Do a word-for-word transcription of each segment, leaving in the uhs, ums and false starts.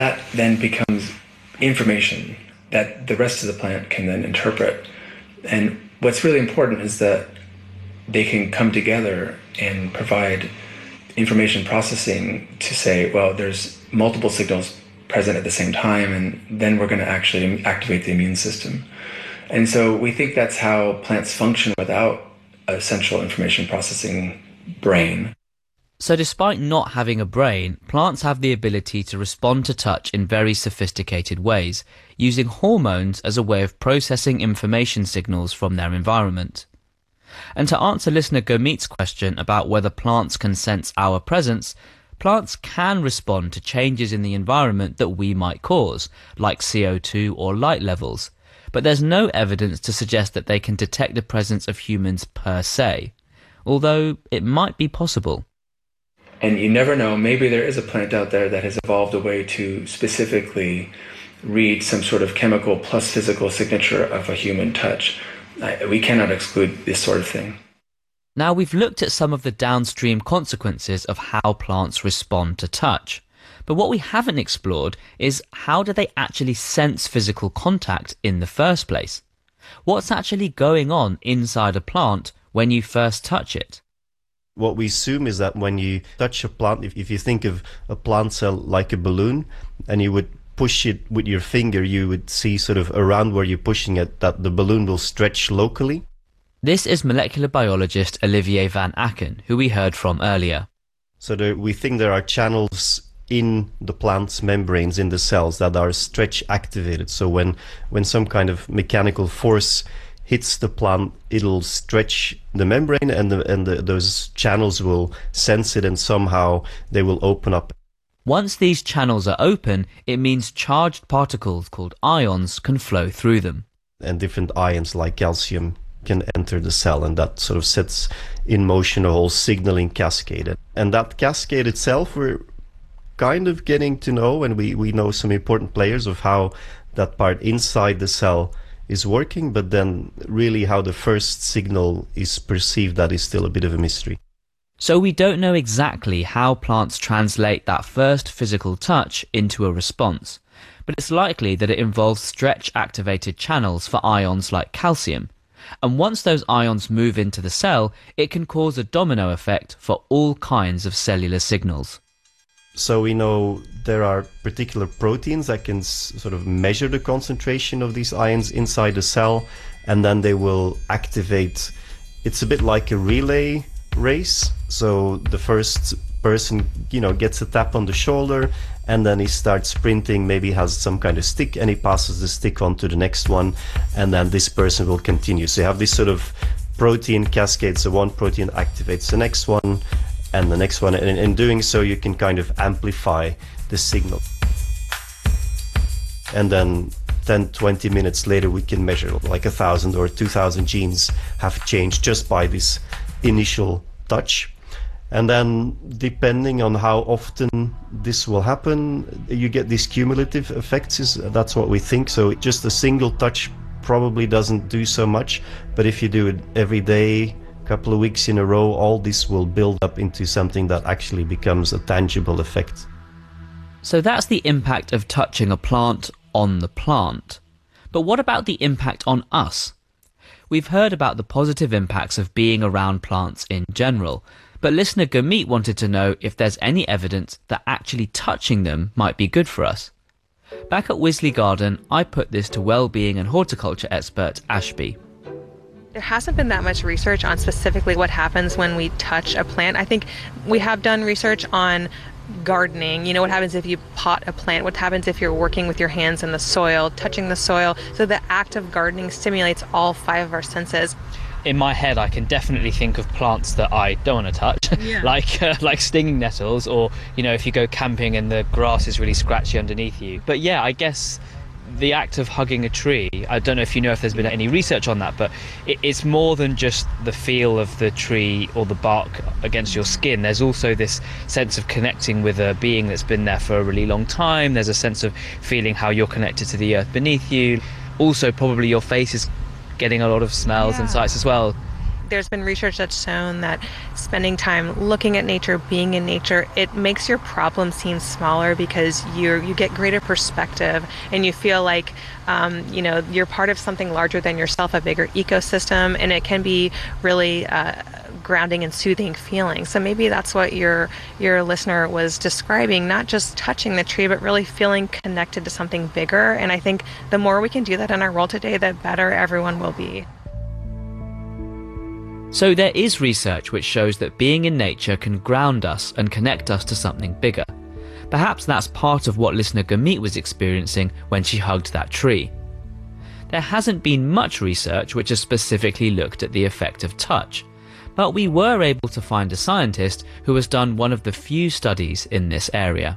That then becomes information that the rest of the plant can then interpret. And what's really important is that they can come together and provide information processing to say, well, there's multiple signals present at the same time, and then we're going to actually activate the immune system. And so we think that's how plants function without a central information processing brain. So despite not having a brain, plants have the ability to respond to touch in very sophisticated ways, using hormones as a way of processing information signals from their environment. And to answer listener Gurmeet's question about whether plants can sense our presence, plants can respond to changes in the environment that we might cause, like C O two or light levels, but there's no evidence to suggest that they can detect the presence of humans per se, although it might be possible. And you never know, maybe there is a plant out there that has evolved a way to specifically read some sort of chemical plus physical signature of a human touch. I, we cannot exclude this sort of thing. Now, we've looked at some of the downstream consequences of how plants respond to touch. But what we haven't explored is how do they actually sense physical contact in the first place? What's actually going on inside a plant when you first touch it? What we assume is that when you touch a plant, if, if you think of a plant cell like a balloon and you would push it with your finger, you would see sort of around where you're pushing it that the balloon will stretch locally. This is molecular biologist Olivier van Aken, who we heard from earlier. So there, we think there are channels in the plant's membranes, in the cells, that are stretch activated. So when, when some kind of mechanical force hits the plant, it'll stretch the membrane, and, the, and the, those channels will sense it, and somehow they will open up. Once these channels are open, it means charged particles called ions can flow through them. And different ions like calcium can enter the cell, and that sort of sets in motion a whole signaling cascade. And that cascade itself, we're kind of getting to know, and we, we know some important players of how that part inside the cell is working, but then really how the first signal is perceived, that is still a bit of a mystery. So we don't know exactly how plants translate that first physical touch into a response, but it's likely that it involves stretch-activated channels for ions like calcium, and once those ions move into the cell, it can cause a domino effect for all kinds of cellular signals. So we know there are particular proteins that can s sort of measure the concentration of these ions inside the cell, and then they will activate. It's a bit like a relay race. So the first person, you know, gets a tap on the shoulder, and then he starts sprinting, maybe has some kind of stick, and he passes the stick on to the next one, and then this person will continue. So you have this sort of protein cascade. So one protein activates the next one, and the next one, and in doing so you can kind of amplify the signal. And then ten, twenty minutes later we can measure like a thousand or two thousand genes have changed just by this initial touch. And then depending on how often this will happen, you get these cumulative effects. Is that's what we think. So just a single touch probably doesn't do so much, but if you do it every day, couple of weeks in a row, all this will build up into something that actually becomes a tangible effect. So that's the impact of touching a plant on the plant. But what about the impact on us? We've heard about the positive impacts of being around plants in general, but listener Gurmeet wanted to know if there's any evidence that actually touching them might be good for us. Back at Wisley Garden, I put this to well-being and horticulture expert Ashby. There hasn't been that much research on specifically what happens when we touch a plant. I think we have done research on gardening. You know, what happens if you pot a plant? What happens if you're working with your hands in the soil, touching the soil? So the act of gardening stimulates all five of our senses. In my head, I can definitely think of plants that I don't want to touch, yeah. like uh, like stinging nettles, or, you know, if you go camping and the grass is really scratchy underneath you. But yeah, I guess the act of hugging a tree, I don't know if you know if there's been any research on that, but it, it's more than just the feel of the tree or the bark against your skin. There's also this sense of connecting with a being that's been there for a really long time. There's a sense of feeling how you're connected to the earth beneath you. Also, probably your face is getting a lot of smells yeah. and sights as well. there's been research that's shown that spending time looking at nature, being in nature, it makes your problem seem smaller because you you get greater perspective and you feel like um, you know you're part of something larger than yourself, a bigger ecosystem, and it can be really uh, grounding and soothing feeling. So maybe that's what your your listener was describing, not just touching the tree, but really feeling connected to something bigger. And I think the more we can do that in our world today, the better everyone will be. So there is research which shows that being in nature can ground us and connect us to something bigger. Perhaps that's part of what listener Gurmeet was experiencing when she hugged that tree. There hasn't been much research which has specifically looked at the effect of touch, but we were able to find a scientist who has done one of the few studies in this area.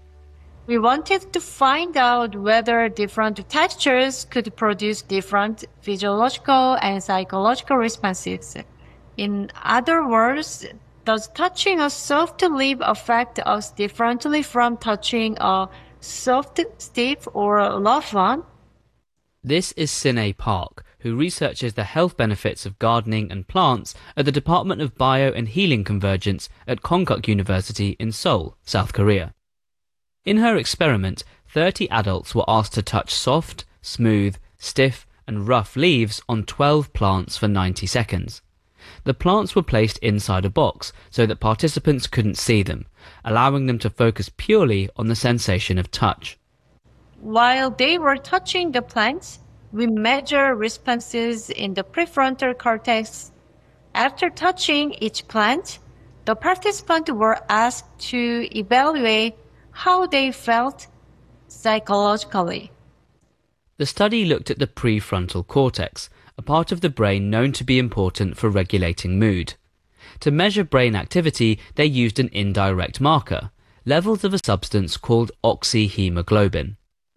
We wanted to find out whether different textures could produce different physiological and psychological responses. In other words, does touching a soft leaf affect us differently from touching a soft, stiff, or rough one? This is Sinay Park, who researches the health benefits of gardening and plants at the Department of Bio and Healing Convergence at Konkuk University in Seoul, South Korea. In her experiment, thirty adults were asked to touch soft, smooth, stiff and rough leaves on twelve plants for ninety seconds. The plants were placed inside a box so that participants couldn't see them, allowing them to focus purely on the sensation of touch. While they were touching the plants, we measure responses in the prefrontal cortex. After touching each plant, the participants were asked to evaluate how they felt psychologically. The study looked at the prefrontal cortex, a part of the brain known to be important for regulating mood. To measure brain activity, they used an indirect marker, levels of a substance called oxyhemoglobin.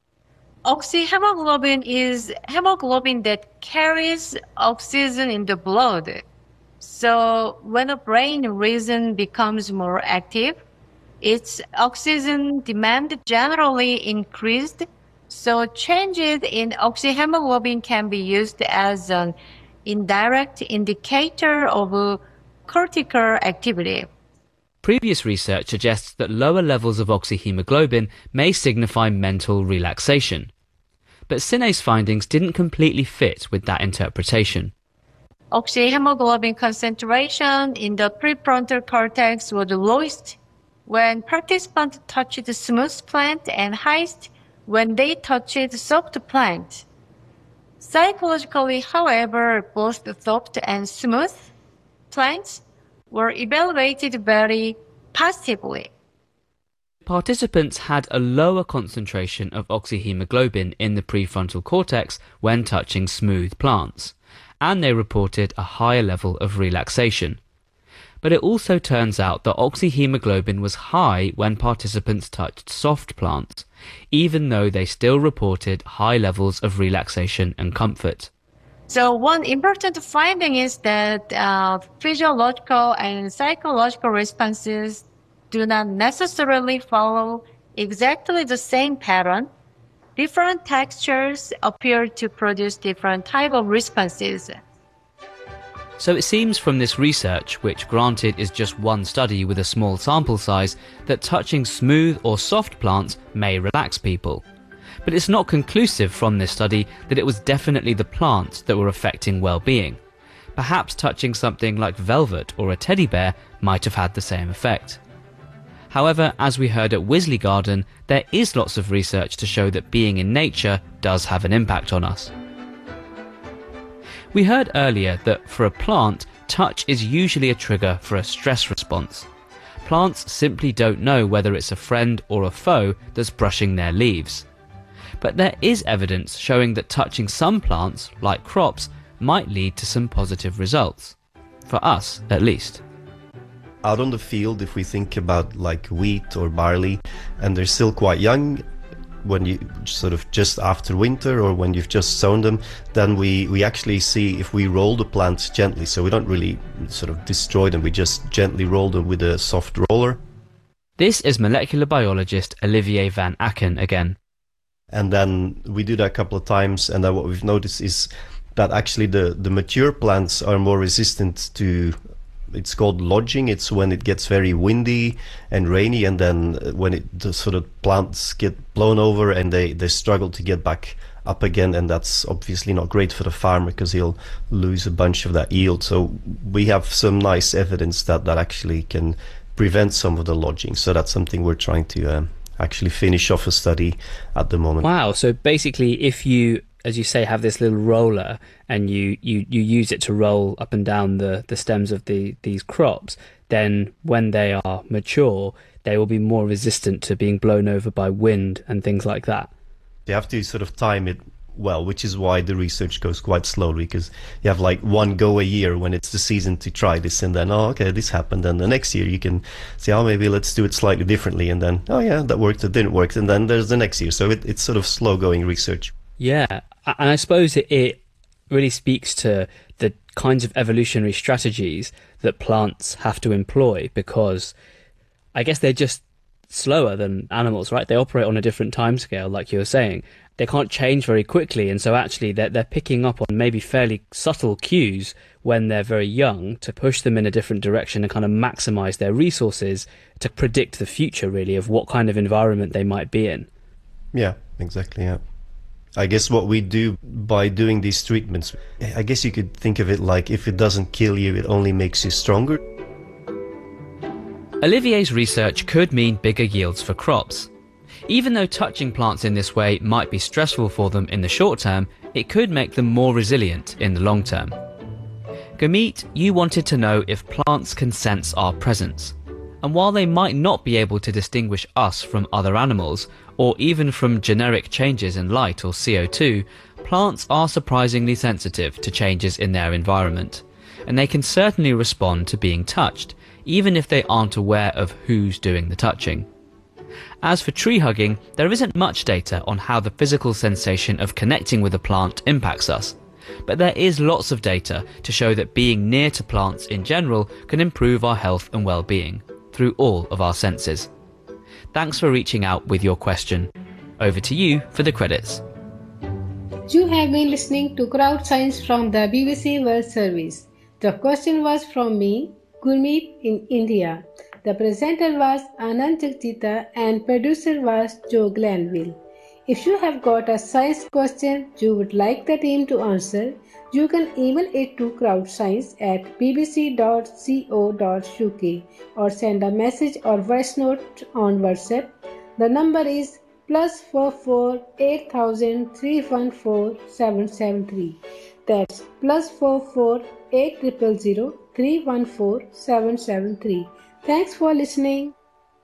Oxyhemoglobin is hemoglobin that carries oxygen in the blood. So when a brain region becomes more active, its oxygen demand generally increased. So changes in oxyhemoglobin can be used as an indirect indicator of cortical activity. Previous research suggests that lower levels of oxyhemoglobin may signify mental relaxation. But Sinay's findings didn't completely fit with that interpretation. Oxyhemoglobin concentration in the prefrontal cortex was lowest when participants touched smooth plant and highest when they touched soft plant. Psychologically, however, both soft and smooth plants were evaluated very positively. Participants had a lower concentration of oxyhemoglobin in the prefrontal cortex when touching smooth plants, and they reported a higher level of relaxation. But it also turns out that oxyhemoglobin was high when participants touched soft plants, even though they still reported high levels of relaxation and comfort. So one important finding is that uh, physiological and psychological responses do not necessarily follow exactly the same pattern. Different textures appear to produce different types of responses. So it seems from this research, which granted is just one study with a small sample size, that touching smooth or soft plants may relax people. But it's not conclusive from this study that it was definitely the plants that were affecting well-being. Perhaps touching something like velvet or a teddy bear might have had the same effect. However, as we heard at Wisley Garden, there is lots of research to show that being in nature does have an impact on us. We heard earlier that for a plant, touch is usually a trigger for a stress response. Plants simply don't know whether it's a friend or a foe that's brushing their leaves. But there is evidence showing that touching some plants, like crops, might lead to some positive results. For us, at least. Out on the field, if we think about like wheat or barley, and they're still quite young, when you sort of just after winter or when you've just sown them, then we, we actually see if we roll the plants gently, so we don't really sort of destroy them, we just gently roll them with a soft roller. This is molecular biologist Olivier van Aken again. And then we do that a couple of times, and then what we've noticed is that actually the, the mature plants are more resistant to, it's called lodging. It's when it gets very windy and rainy, and then when it, the sort of plants get blown over and they, they struggle to get back up again, and that's obviously not great for the farmer because he'll lose a bunch of that yield. So we have some nice evidence that that actually can prevent some of the lodging. So that's something we're trying to um, actually finish off a study at the moment. Wow. So basically, if you, as you say, have this little roller and you, you, you use it to roll up and down the, the stems of the these crops, then when they are mature, they will be more resistant to being blown over by wind and things like that. You have to sort of time it well, which is why the research goes quite slowly, because you have like one go a year when it's the season to try this, and then, oh, okay, this happened, and the next year you can say, oh, maybe let's do it slightly differently, and then, oh yeah, that worked, it didn't work, and then there's the next year. So it, it's sort of slow-going research. Yeah, and I suppose it, it really speaks to the kinds of evolutionary strategies that plants have to employ, because I guess they're just slower than animals, right? They operate on a different time scale, like you were saying. They can't change very quickly, and so actually they're, they're picking up on maybe fairly subtle cues when they're very young to push them in a different direction and kind of maximize their resources to predict the future, really, of what kind of environment they might be in. Yeah, exactly, yeah. I guess what we do by doing these treatments, I guess you could think of it like if it doesn't kill you, it only makes you stronger. Olivier's research could mean bigger yields for crops. Even though touching plants in this way might be stressful for them in the short term, it could make them more resilient in the long term. Gurmeet, you wanted to know if plants can sense our presence. And while they might not be able to distinguish us from other animals, or even from generic changes in light or C O two, plants are surprisingly sensitive to changes in their environment. And they can certainly respond to being touched, even if they aren't aware of who's doing the touching. As for tree hugging, there isn't much data on how the physical sensation of connecting with a plant impacts us, but there is lots of data to show that being near to plants in general can improve our health and well-being through all of our senses. Thanks for reaching out with your question. Over to you for the credits. You have been listening to Crowd Science from the B B C World Service. The question was from me, Gurmeet, in India. The presenter was Anand Jagdita and producer was Joe Glanville. If you have got a science question you would like the team to answer, you can email it to crowdscience at b b c dot co dot u k or send a message or voice note on WhatsApp. The number is plus four four eight thousand three one four seven seven three. That's plus four four eight zero zero zero three one four seven seven three. Thanks for listening.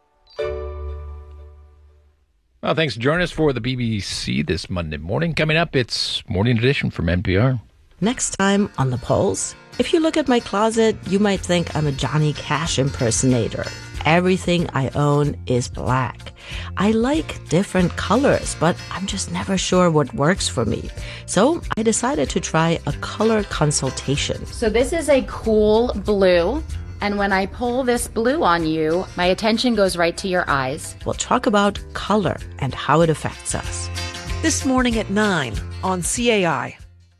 Well, thanks for joining us for the B B C this Monday morning. Coming up, it's Morning Edition from N P R. Next time on The Pulse, if you look at my closet, you might think I'm a Johnny Cash impersonator. Everything I own is black. I like different colors, but I'm just never sure what works for me. So I decided to try a color consultation. So this is a cool blue. And when I pull this blue on you, my attention goes right to your eyes. We'll talk about color and how it affects us. This morning at nine on C A I.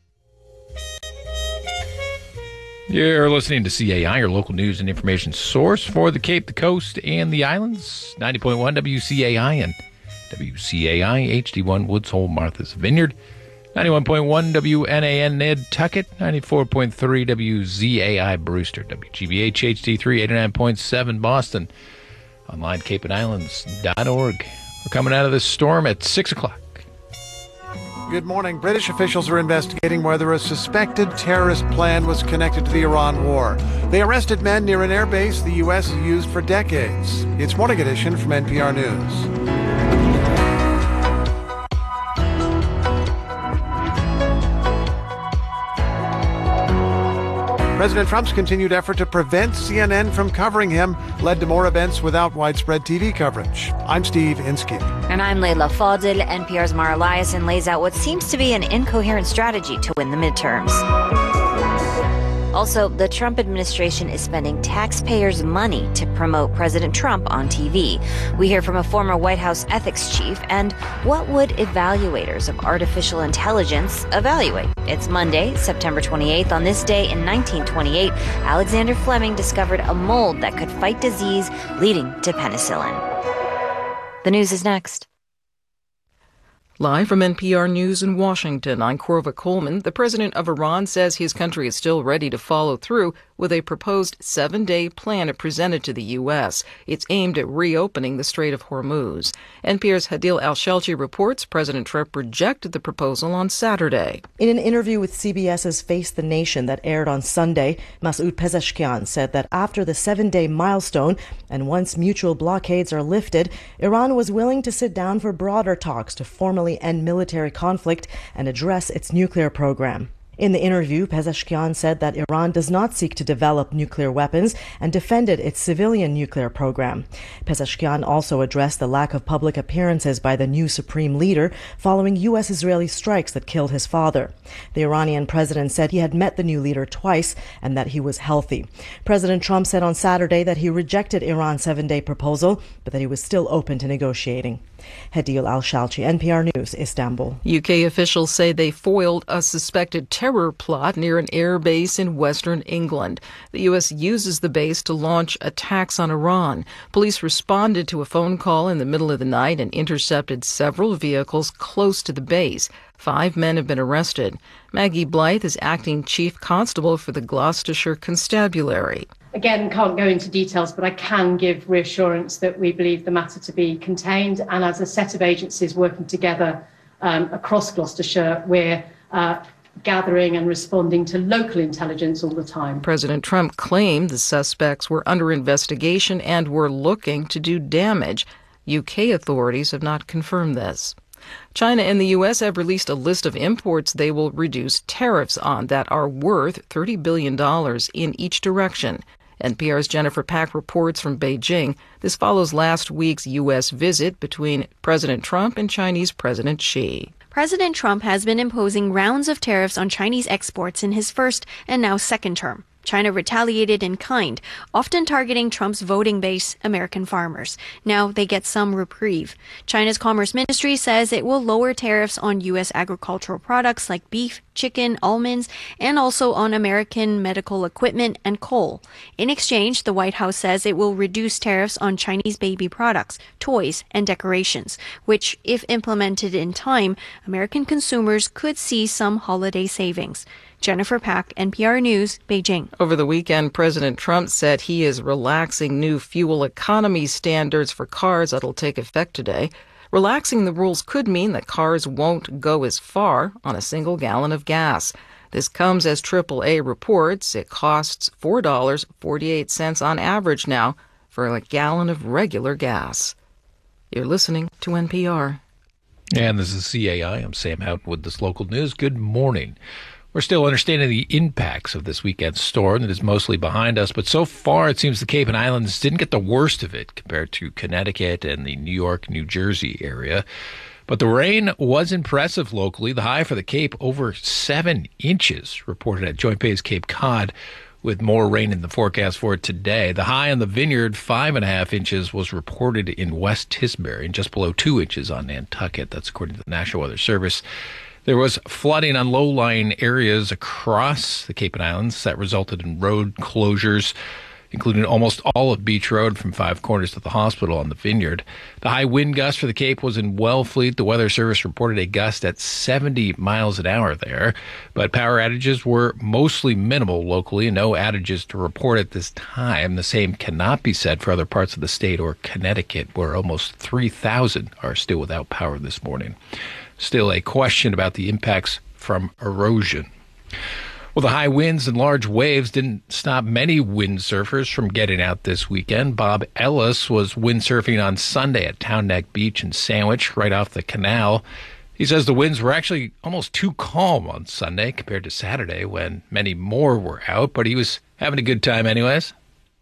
You're listening to C A I, your local news and information source for the Cape, the Coast, and the Islands. ninety point one W C A I and W C A I H D one Woods Hole, Martha's Vineyard. ninety-one point one W N A N Nantucket, ninety-four point three W Z A I Brewster, W G B H H D three, eighty-nine point seven Boston, online cape and islands dot org. We're coming out of this storm at six o'clock. Good morning. British officials are investigating whether a suspected terrorist plan was connected to the Iran war. They arrested men near an airbase the U S has used for decades. It's Morning Edition from N P R News. President Trump's continued effort to prevent C N N from covering him led to more events without widespread T V coverage. I'm Steve Inskeep. And I'm Leila Fadil. N P R's Mara Liasson lays out what seems to be an incoherent strategy to win the midterms. Also, the Trump administration is spending taxpayers' money to promote President Trump on T V. We hear from a former White House ethics chief, and what would evaluators of artificial intelligence evaluate? It's Monday, September twenty-eighth. On this day in nineteen twenty-eight, Alexander Fleming discovered a mold that could fight disease, leading to penicillin. The news is next. Live from N P R News in Washington, I'm Corva Coleman. The president of Iran says his country is still ready to follow through with a proposed seven-day plan it presented to the U S. It's aimed at reopening the Strait of Hormuz. N P R's Hadil Al-Shelchi reports President Trump rejected the proposal on Saturday. In an interview with C B S's Face the Nation that aired on Sunday, Masoud Pezeshkian said that after the seven-day milestone and once mutual blockades are lifted, Iran was willing to sit down for broader talks to formally end military conflict and address its nuclear program. In the interview, Pezeshkian said that Iran does not seek to develop nuclear weapons and defended its civilian nuclear program. Pezeshkian also addressed the lack of public appearances by the new supreme leader following U S-Israeli strikes that killed his father. The Iranian president said he had met the new leader twice and that he was healthy. President Trump said on Saturday that he rejected Iran's seven-day proposal, but that he was still open to negotiating. Hadil Al-Shalchi, N P R News, Istanbul. U K officials say they foiled a suspected terror plot near an air base in western England. The U S uses the base to launch attacks on Iran. Police responded to a phone call in the middle of the night and intercepted several vehicles close to the base. Five men have been arrested. Maggie Blythe is acting chief constable for the Gloucestershire Constabulary. Again, can't go into details, but I can give reassurance that we believe the matter to be contained. And as a set of agencies working together um, across Gloucestershire, we're uh, gathering and responding to local intelligence all the time. President Trump claimed the suspects were under investigation and were looking to do damage. U K authorities have not confirmed this. China and the U S have released a list of imports they will reduce tariffs on that are worth thirty billion dollars in each direction. N P R's Jennifer Pack reports from Beijing. This follows last week's U S visit between President Trump and Chinese President Xi. President Trump has been imposing rounds of tariffs on Chinese exports in his first and now second term. China retaliated in kind, often targeting Trump's voting base, American farmers. Now they get some reprieve. China's Commerce Ministry says it will lower tariffs on U S agricultural products like beef, chicken, almonds, and also on American medical equipment and coal. In exchange, the White House says it will reduce tariffs on Chinese baby products, toys, and decorations, which, if implemented in time, American consumers could see some holiday savings. Jennifer Pack, N P R News, Beijing. Over the weekend, President Trump said he is relaxing new fuel economy standards for cars that'll take effect today. Relaxing the rules could mean that cars won't go as far on a single gallon of gas. This comes as triple A reports it costs four dollars and forty-eight cents on average now for a gallon of regular gas. You're listening to N P R. And this is C A I. I'm Sam Houghton with this local news. Good morning. We're still understanding the impacts of this weekend's storm that is mostly behind us, but so far it seems the Cape and Islands didn't get the worst of it compared to Connecticut and the New York, New Jersey area. But the rain was impressive locally. The high for the Cape over seven inches reported at Joint Base Cape Cod, with more rain in the forecast for it today. The high on the Vineyard, five and a half inches, was reported in West Tisbury and just below two inches on Nantucket. That's according to the National Weather Service. There was flooding on low-lying areas across the Cape and Islands that resulted in road closures, including almost all of Beach Road from Five Corners to the hospital on the Vineyard. The high wind gust for the Cape was in Wellfleet. The Weather Service reported a gust at seventy miles an hour there, but power outages were mostly minimal locally and no outages to report at this time. The same cannot be said for other parts of the state or Connecticut, where almost three thousand are still without power this morning. Still a question about the impacts from erosion. Well, the high winds and large waves didn't stop many windsurfers from getting out this weekend. Bob Ellis was windsurfing on Sunday at Town Neck Beach in Sandwich, right off the canal. He says the winds were actually almost too calm on Sunday compared to Saturday when many more were out, but he was having a good time anyways.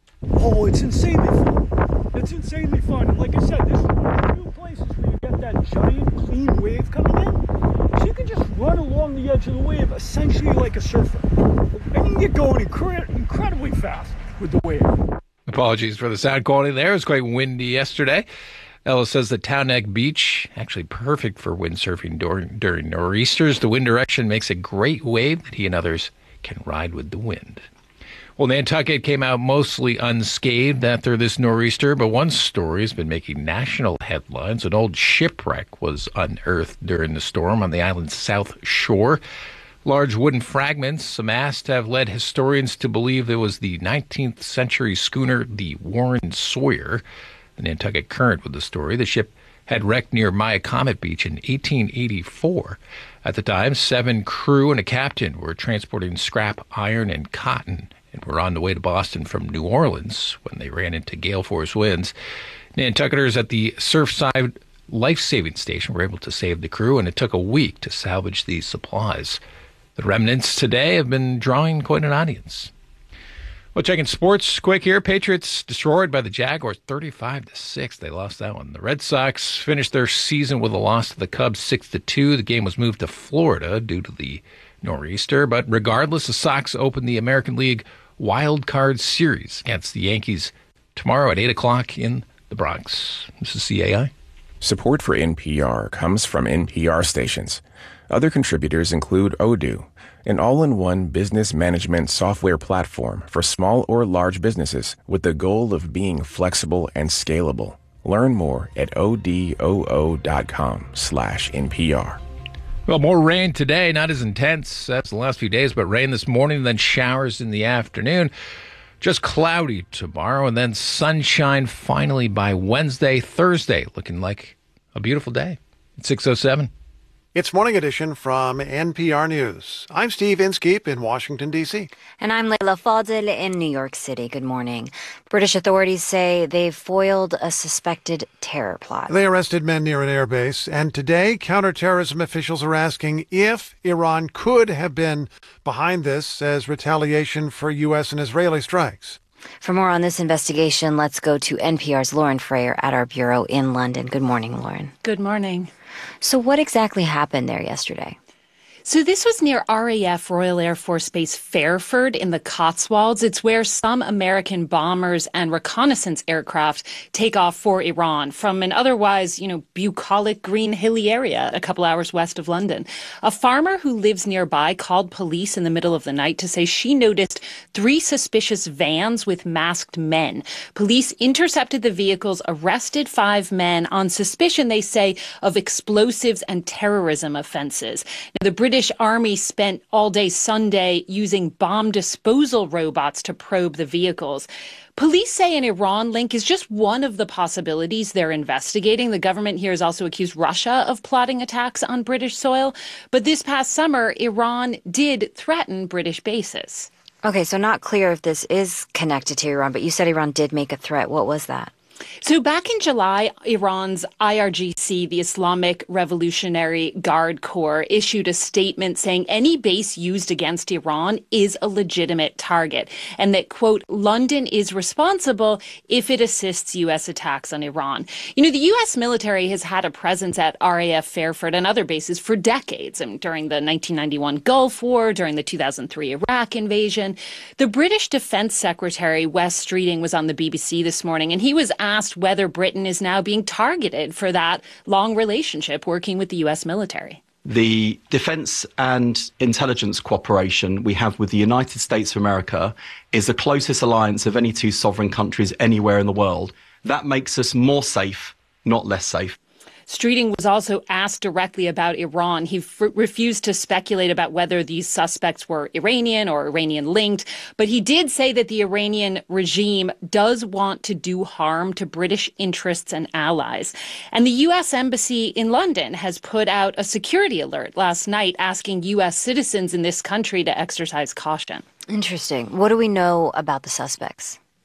Oh, it's insanely fun. It's insanely fun. Like I said, this is one of the few places where you get that giant, clean wave coming in. So you can just run along the edge edge of the wave, essentially like a surfer. And you can get going incre- incredibly fast with the wave. Apologies for the sound quality there. It was quite windy yesterday. Ellis says that Town Neck Beach, actually perfect for windsurfing during, during nor'easters. The wind direction makes a great wave that he and others can ride with the wind. Well, Nantucket came out mostly unscathed after this nor'easter, but one story has been making national headlines. An old shipwreck was unearthed during the storm on the island's south shore. Large wooden fragments amassed have led historians to believe it was the nineteenth century schooner, the Warren Sawyer. The Nantucket Current with the story. The ship had wrecked near Myacomet Beach in eighteen eighty-four. At the time, seven crew and a captain were transporting scrap iron and cotton and were on the way to Boston from New Orleans when they ran into gale force winds. Nantucketers at the Surfside life-saving station were able to save the crew, and it took a week to salvage these supplies. The remnants today have been drawing quite an audience. Well, checking sports quick here. Patriots destroyed by the Jaguars thirty-five to six. They lost that one. The Red Sox finished their season with a loss to the Cubs six to two. The game was moved to Florida due to the nor'easter, but regardless, the Sox opened the American League Wild Card Series against the Yankees tomorrow at eight o'clock in the Bronx. This is C A I. Support for N P R comes from N P R stations. Other contributors include Odoo, an all-in-one business management software platform for small or large businesses with the goal of being flexible and scalable. Learn more at odoo.com slash NPR. Well, more rain today, not as intense as the last few days, but rain this morning, then showers in the afternoon. Just cloudy tomorrow, and then sunshine finally by Wednesday, Thursday, looking like a beautiful day. It's six oh seven. It's Morning Edition from N P R News. I'm Steve Inskeep in Washington, D C. And I'm Leila Fadel in New York City. Good morning. British authorities say they've foiled a suspected terror plot. They arrested men near an airbase, and today counterterrorism officials are asking if Iran could have been behind this as retaliation for U S and Israeli strikes. For more on this investigation, let's go to N P R's Lauren Frayer at our bureau in London. Good morning, Lauren. Good morning. So what exactly happened there yesterday? So this was near R A F Royal Air Force Base Fairford in the Cotswolds. It's where some American bombers and reconnaissance aircraft take off for Iran from an otherwise, you know, bucolic green hilly area a couple hours west of London. A farmer who lives nearby called police in the middle of the night to say she noticed three suspicious vans with masked men. Police intercepted the vehicles, arrested five men on suspicion, they say, of explosives and terrorism offenses. Now, the British British Army spent all day Sunday using bomb disposal robots to probe the vehicles. Police say an Iran link is just one of the possibilities they're investigating. The government here has also accused Russia of plotting attacks on British soil. But this past summer, Iran did threaten British bases. Okay, so not clear if this is connected to Iran, but you said Iran did make a threat. What was that? So back in July, Iran's I R G C, the Islamic Revolutionary Guard Corps, issued a statement saying any base used against Iran is a legitimate target and that, quote, London is responsible if it assists U S attacks on Iran. You know, the U S military has had a presence at R A F Fairford and other bases for decades. And during the nineteen ninety-one Gulf War, during the two thousand three Iraq invasion. The British Defense Secretary, Wes Streeting, was on the B B C this morning, and he was asked whether Britain is now being targeted for that long relationship working with the U S military. The defence and intelligence cooperation we have with the United States of America is the closest alliance of any two sovereign countries anywhere in the world. That makes us more safe, not less safe. Streeting was also asked directly about Iran. He f- refused to speculate about whether these suspects were Iranian or Iranian-linked, but he did say that the Iranian regime does want to do harm to British interests and allies. And the U S Embassy in London has put out a security alert last night asking U S citizens in this country to exercise caution. Interesting. What do we know about the suspects?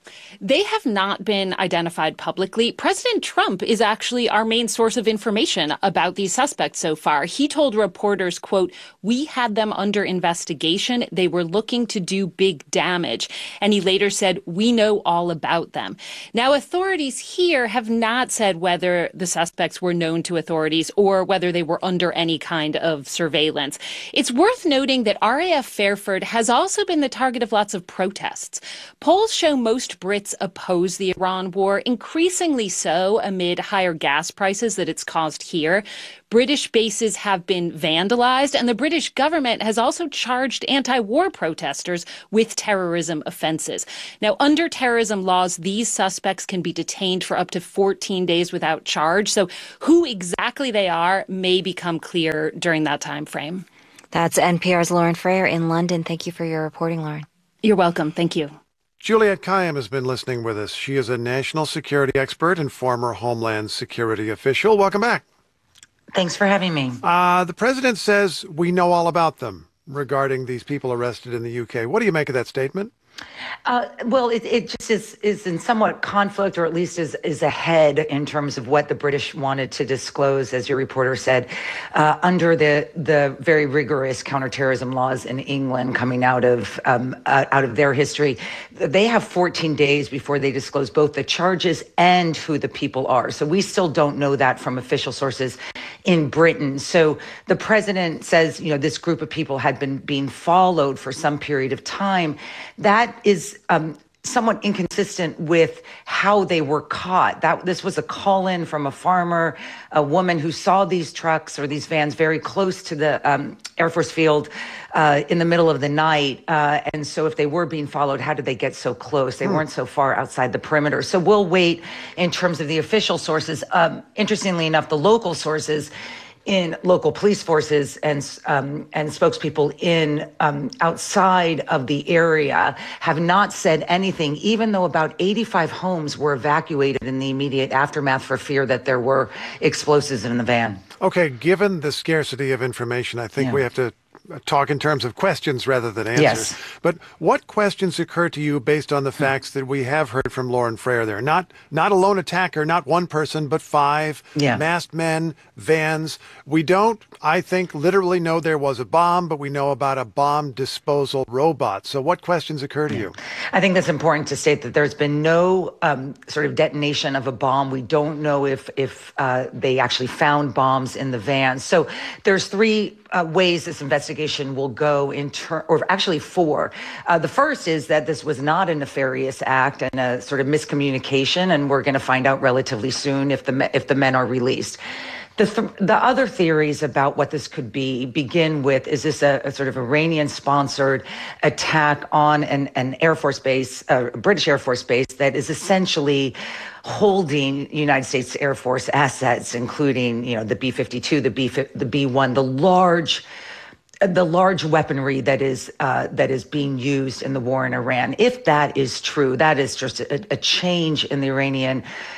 They have not been identified publicly. President Trump is actually our main source of information about these suspects so far. He told reporters, quote, "We had them under investigation. They were looking to do big damage." And he later said, "We know all about them." Now, authorities here have not said whether the suspects were known to authorities or whether they were under any kind of surveillance. It's worth noting that R A F Fairford has also been the target of lots of protests. Polls show most Brits oppose the Iran war, increasingly so amid higher gas prices that it's caused here. British bases have been vandalized, and the British government has also charged anti-war protesters with terrorism offenses. Now, under terrorism laws, these suspects can be detained for up to fourteen days without charge. So who exactly they are may become clear during that time frame. That's N P R's Lauren Frayer in London. Thank you for your reporting, Lauren. You're welcome. Thank you. Juliette Kayyem has been listening with us. She is a national security expert and former Homeland Security official. Welcome back. Thanks for having me. Uh, the president says we know all about them regarding these people arrested in the U K. What do you make of that statement? Uh, well, it, it just is, is in somewhat conflict, or at least is, is ahead in terms of what the British wanted to disclose, as your reporter said, uh, under the the very rigorous counterterrorism laws in England coming out of um, uh, out of their history. They have fourteen days before they disclose both the charges and who the people are. So we still don't know that from official sources in Britain. So the president says, you know, this group of people had been being followed for some period of time. That is um, somewhat inconsistent with how they were caught. That this was a call-in from a farmer, a woman who saw these trucks or these vans very close to the um, Air Force Field uh, in the middle of the night. Uh, and so if they were being followed, how did they get so close? They hmm. weren't so far outside the perimeter. So we'll wait in terms of the official sources. Um, interestingly enough, the local sources in local police forces and um, and spokespeople in um, outside of the area have not said anything, even though about eighty-five homes were evacuated in the immediate aftermath for fear that there were explosives in the van. Okay, given the scarcity of information, I think yeah. we have to talk in terms of questions rather than answers. Yes. But what questions occur to you based on the facts that we have heard from Lauren Frayer there? Not not a lone attacker, not one person, but five yeah. masked men, vans. We don't, I think, literally know there was a bomb, but we know about a bomb disposal robot. So what questions occur to yeah. you? I think that's important to state that there's been no um, sort of detonation of a bomb. We don't know if, if uh, they actually found bombs in the van. So there's three Uh, ways this investigation will go in ter- or actually four. Uh, the first is that this was not a nefarious act and a sort of miscommunication, and we're going to find out relatively soon if the me- if the men are released. The, th- the other theories about what this could be begin with, is this a, a sort of Iranian-sponsored attack on an, an Air Force base, a British Air Force base that is essentially holding United States Air Force assets, including, you know, the B fifty-two, the B the B one, the large the large weaponry that is uh, that is being used in the war in Iran. If that is true, that is just a, a change in the Iranian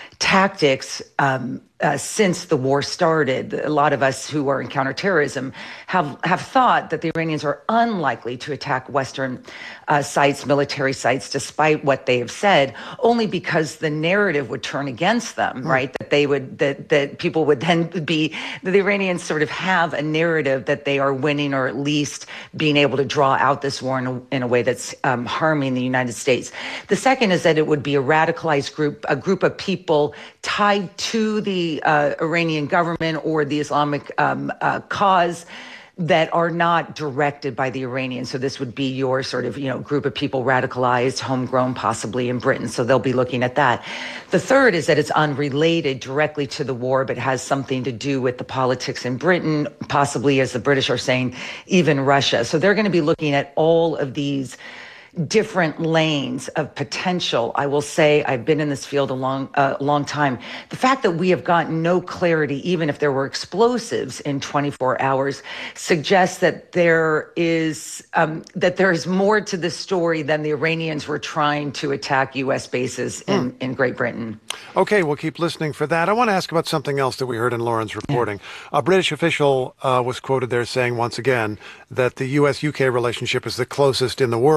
tactics um, uh, since the war started. A lot of us who are in counterterrorism have have thought that the Iranians are unlikely to attack Western uh, sites, military sites, despite what they have said, only because the narrative would turn against them, mm. right? That they would, that that people would then be, that the Iranians sort of have a narrative that they are winning, or at least being able to draw out this war in a, in a way that's um, harming the United States. The second is that it would be a radicalized group, a group of people tied to the uh, Iranian government or the Islamic um, uh, cause that are not directed by the Iranians. So this would be your sort of, you know, group of people radicalized, homegrown, possibly in Britain. So they'll be looking at that. The third is that it's unrelated directly to the war, but has something to do with the politics in Britain, possibly, as the British are saying, even Russia. So they're going to be looking at all of these different lanes of potential. I will say I've been in this field a long, uh, long time. The fact that we have gotten no clarity, even if there were explosives in twenty-four hours, suggests that there is um, that there is more to this story than the Iranians were trying to attack U S bases in, mm. in Great Britain. Okay, we'll keep listening for that. I want to ask about something else that we heard in Lauren's reporting. Yeah. A British official uh, was quoted there saying once again that the U S U K relationship is the closest in the world between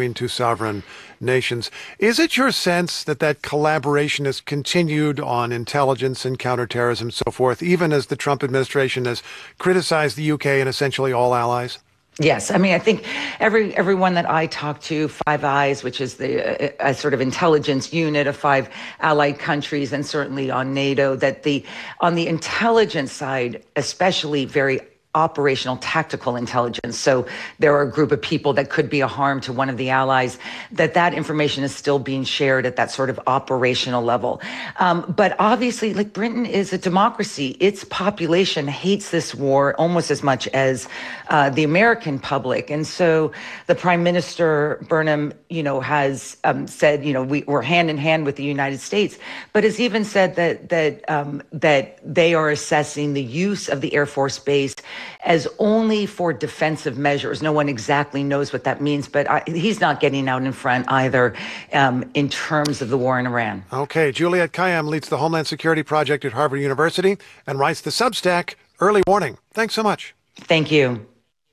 between two sovereign nations. Is it your sense that that collaboration has continued on intelligence and counterterrorism and so forth, even as the Trump administration has criticized the U K and essentially all allies? Yes, I mean, I think every everyone that I talk to, Five Eyes, which is the a, a sort of intelligence unit of five allied countries, and certainly on NATO, that the on the intelligence side, especially very operational tactical intelligence. So there are a group of people that could be a harm to one of the allies, that that information is still being shared at that sort of operational level. Um, but obviously, like, Britain is a democracy. Its population hates this war almost as much as uh, the American public. And so the Prime Minister, Burnham, you know, has um, said, you know, we, we're hand in hand with the United States, but has even said that, that, um, that they are assessing the use of the Air Force Base as only for defensive measures. No one exactly knows what that means, but I, he's not getting out in front either um, in terms of the war in Iran. Okay, Juliette Kayyem leads the Homeland Security Project at Harvard University and writes the Substack Early Warning. Thanks so much. Thank you.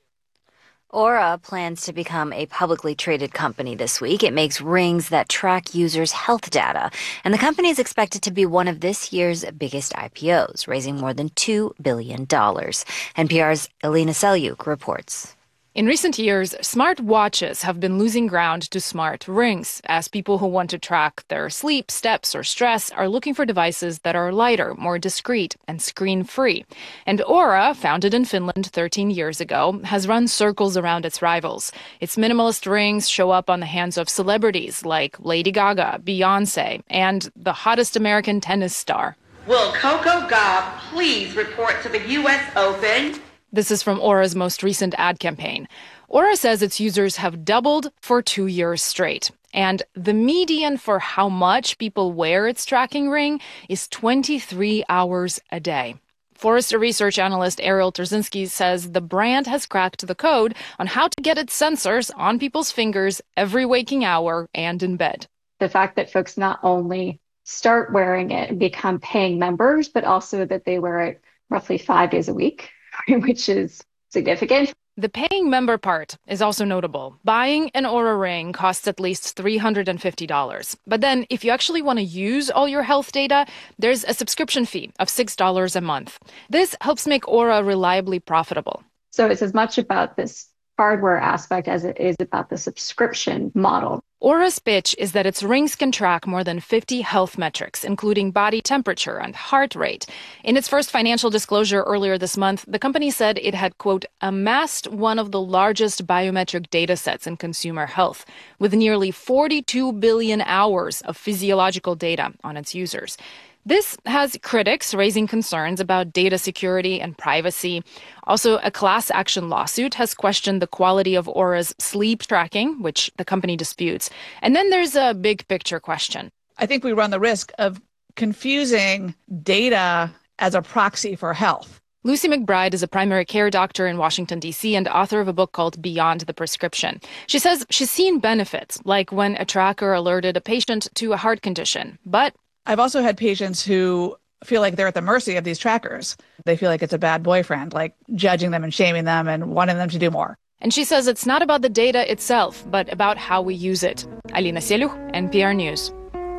Aura plans to become a publicly traded company this week. It makes rings that track users' health data, and the company is expected to be one of this year's biggest I P Os, raising more than two billion dollars. N P R's Elena Selyuk reports. In recent years, smart watches have been losing ground to smart rings, as people who want to track their sleep, steps, or stress are looking for devices that are lighter, more discreet, and screen-free. And Aura, founded in Finland thirteen years ago, has run circles around its rivals. Its minimalist rings show up on the hands of celebrities like Lady Gaga, Beyonce, and the hottest American tennis star. Will Coco Gauff please report to the U S Open? This is from Aura's most recent ad campaign. Aura says its users have doubled for two years straight. And the median for how much people wear its tracking ring is twenty-three hours a day. Forrester research analyst Ariel Terzinski says the brand has cracked the code on how to get its sensors on people's fingers every waking hour and in bed. The fact that folks not only start wearing it and become paying members, but also that they wear it roughly five days a week, which is significant. The paying member part is also notable. Buying an Aura ring costs at least three hundred fifty dollars. But then if you actually want to use all your health data, there's a subscription fee of six dollars a month. This helps make Aura reliably profitable. So it's as much about this hardware aspect as it is about the subscription model. Aura's pitch is that its rings can track more than fifty health metrics, including body temperature and heart rate. In its first financial disclosure earlier this month, the company said it had, quote, amassed one of the largest biometric data sets in consumer health, with nearly forty-two billion hours of physiological data on its users. This has critics raising concerns about data security and privacy. Also, a class action lawsuit has questioned the quality of Aura's sleep tracking, which the company disputes. And then there's a big picture question. I think we run the risk of confusing data as a proxy for health. Lucy McBride is a primary care doctor in Washington, D C, and author of a book called Beyond the Prescription. She says she's seen benefits, like when a tracker alerted a patient to a heart condition. But I've also had patients who feel like they're at the mercy of these trackers. They feel like it's a bad boyfriend, like judging them and shaming them and wanting them to do more. And she says it's not about the data itself, but about how we use it. Alina Selyuk, N P R News.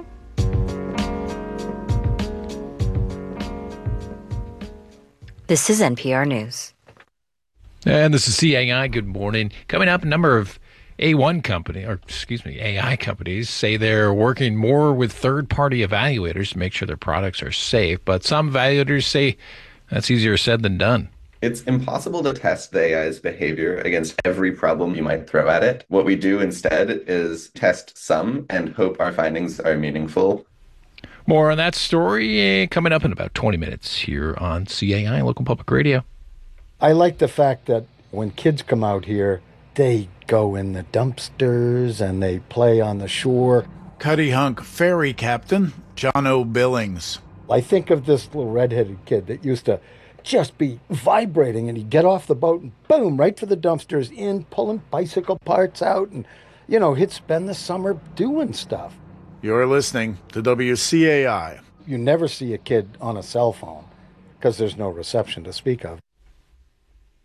This is N P R News. And this is C A I. Good morning. Coming up, a number of A one company, or excuse me, A I companies say they're working more with third-party evaluators to make sure their products are safe. But some evaluators say that's easier said than done. It's impossible to test the A I's behavior against every problem you might throw at it. What we do instead is test some and hope our findings are meaningful. More on that story coming up in about twenty minutes here on C A I, Local Public Radio. I like the fact that when kids come out here, they go in the dumpsters and they play on the shore. Cuddy Hunk ferry captain, John O. Billings. I think of this little redheaded kid that used to just be vibrating, and he'd get off the boat and boom, right for the dumpsters, in, pulling bicycle parts out, and, you know, he'd spend the summer doing stuff. You're listening to W C A I. You never see a kid on a cell phone because there's no reception to speak of.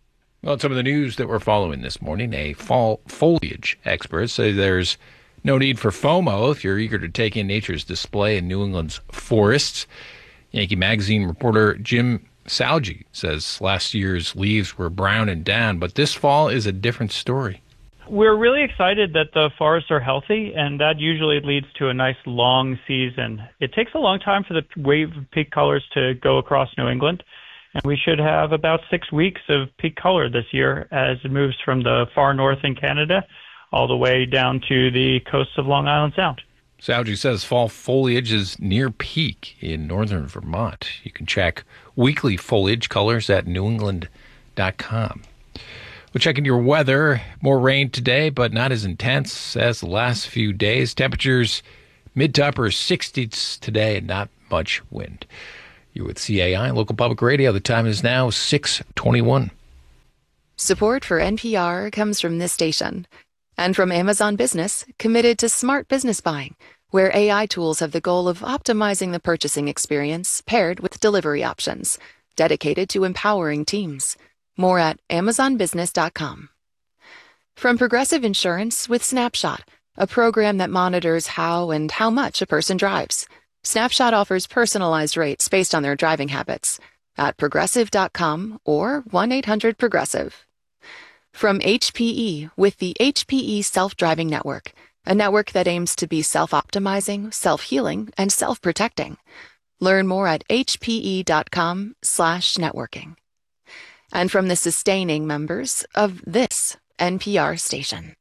Well, some of the news that we're following this morning, a fall foliage expert says there's no need for FOMO if you're eager to take in nature's display in New England's forests. Yankee Magazine reporter Jim Salgi says last year's leaves were brown and down, but this fall is a different story. We're really excited that the forests are healthy, and that usually leads to a nice long season. It takes a long time for the wave of peak colors to go across New England, and we should have about six weeks of peak color this year as it moves from the far north in Canada all the way down to the coasts of Long Island Sound. Salgi says fall foliage is near peak in northern Vermont. You can check weekly foliage colors at new england dot com. We're checking your weather. More rain today, but not as intense as the last few days. Temperatures mid to upper sixties today and not much wind. You're with C A I, local public radio. The time is now six twenty-one. Support for N P R comes from this station and from Amazon Business, committed to smart business buying, where A I tools have the goal of optimizing the purchasing experience paired with delivery options, dedicated to empowering teams. More at amazon business dot com. From Progressive Insurance with Snapshot, a program that monitors how and how much a person drives. Snapshot offers personalized rates based on their driving habits at progressive dot com or one eight hundred progressive. From H P E with the H P E Self-Driving Network, a network that aims to be self-optimizing, self-healing, and self-protecting. Learn more at h p e dot com slash networking. And from the sustaining members of this N P R station.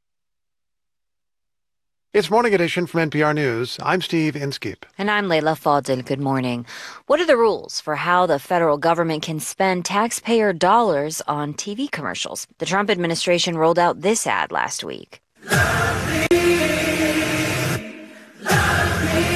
It's Morning Edition from N P R News. I'm Steve Inskeep. And I'm Layla Fadel. Good morning. What are the rules for how the federal government can spend taxpayer dollars on T V commercials? The Trump administration rolled out this ad last week. Love me, love me.